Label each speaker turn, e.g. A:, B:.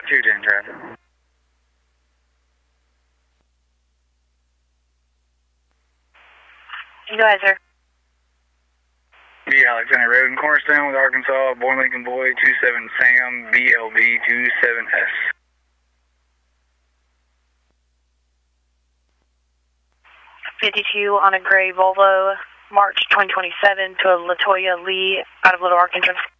A: 210 traffic.
B: Go ahead, sir.
A: Yeah, Alexander Road in Cornerstone with Arkansas, Boy Lincoln Boy, 27 Sam, BLB 27S.
B: '52 on a gray Volvo, March 2027 to a Latoya Lee out of Little Arkansas.